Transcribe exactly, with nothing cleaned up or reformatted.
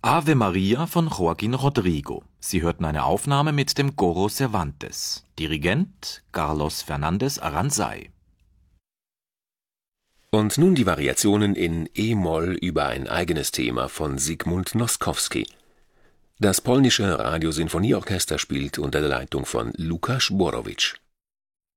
Ave Maria von Joaquín Rodrigo. Sie hörten eine Aufnahme mit dem Coro Cervantes. Dirigent Carlos Fernández Aranzay. Und nun die Variationen in e-Moll über ein eigenes Thema von Zygmunt Noskowski. Das polnische Radiosinfonieorchester spielt unter der Leitung von Łukasz Borowicz.